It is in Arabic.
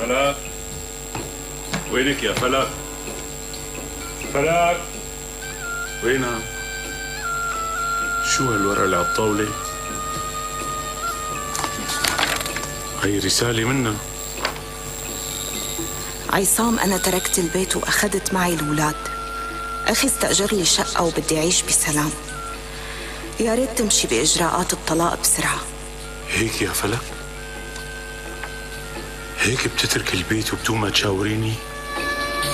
فلك، وينك يا فلك؟ فلك وينها؟ شو هالورقة اللي على الطاولة؟ هي رسالة منا. عصام، أنا تركت البيت وأخذت معي الأولاد. أخي استأجر لي شقة وبدي أعيش بسلام. يا ريت تمشي بإجراءات الطلاق بسرعة. هيك يا فلك؟ هيك بتترك البيت وبدون ما تشاوريني؟